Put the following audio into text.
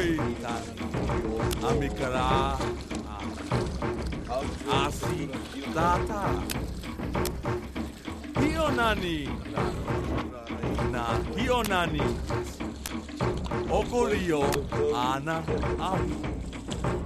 Oi, Amikara. Asi, Data. Hionani. Na Hionani. Okorio, Ana, Au.